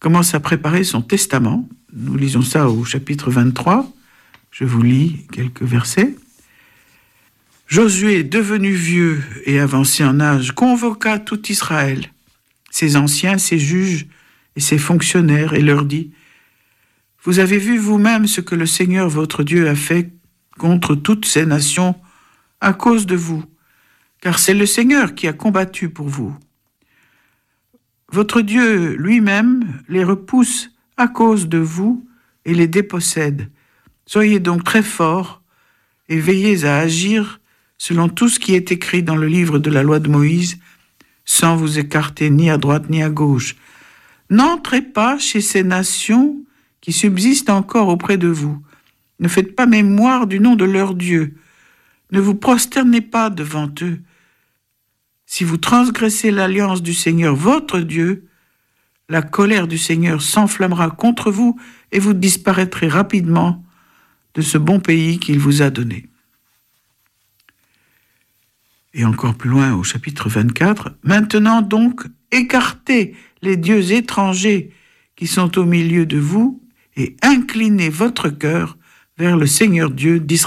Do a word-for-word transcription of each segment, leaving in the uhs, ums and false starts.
commence à préparer son testament. Nous lisons ça au chapitre vingt-trois. Je vous lis quelques versets. Josué, devenu vieux et avancé en âge, convoqua tout Israël, ses anciens, ses juges et ses fonctionnaires, et leur dit : Vous avez vu vous-même ce que le Seigneur votre Dieu a fait contre toutes ces nations à cause de vous, car c'est le Seigneur qui a combattu pour vous. Votre Dieu lui-même les repousse à cause de vous et les dépossède. Soyez donc très forts et veillez à agir selon tout ce qui est écrit dans le livre de la loi de Moïse, sans vous écarter ni à droite ni à gauche. N'entrez pas chez ces nations qui subsistent encore auprès de vous. Ne faites pas mémoire du nom de leur Dieu. Ne vous prosternez pas devant eux. Si vous transgressez l'alliance du Seigneur, votre Dieu, la colère du Seigneur s'enflammera contre vous et vous disparaîtrez rapidement de ce bon pays qu'il vous a donné. Et encore plus loin, au chapitre vingt-quatre, « Maintenant donc, écartez les dieux étrangers qui sont au milieu de vous et inclinez votre cœur vers le Seigneur Dieu d'Israël. »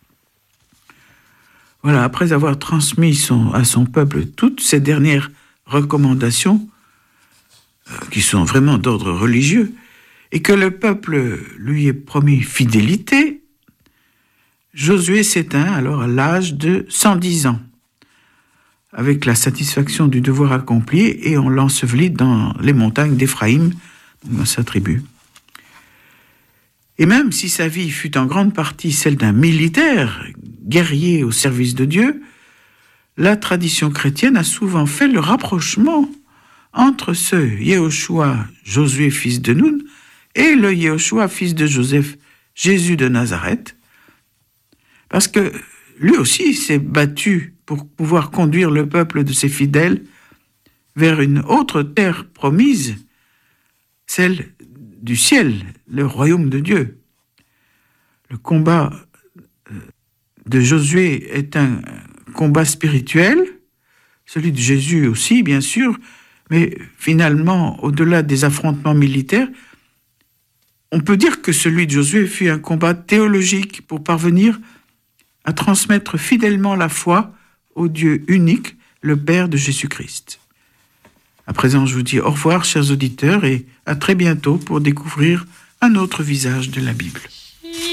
Voilà, après avoir transmis son, à son peuple toutes ces dernières recommandations, euh, qui sont vraiment d'ordre religieux, et que le peuple lui ait promis fidélité, Josué s'éteint alors à l'âge de cent dix ans, avec la satisfaction du devoir accompli, et on l'ensevelit dans les montagnes d'Éphraïm, dans sa tribu. Et même si sa vie fut en grande partie celle d'un militaire, guerrier au service de Dieu, la tradition chrétienne a souvent fait le rapprochement entre ce Yehoshua, Josué fils de Nun, et le Yehoshua fils de Joseph, Jésus de Nazareth, parce que lui aussi s'est battu pour pouvoir conduire le peuple de ses fidèles vers une autre terre promise, celle du ciel, le royaume de Dieu. Le combat de Josué est un combat spirituel, celui de Jésus aussi, bien sûr, mais finalement, au-delà des affrontements militaires, on peut dire que celui de Josué fut un combat théologique pour parvenir à transmettre fidèlement la foi au Dieu unique, le Père de Jésus-Christ. À présent, je vous dis au revoir, chers auditeurs, et à très bientôt pour découvrir un autre visage de la Bible.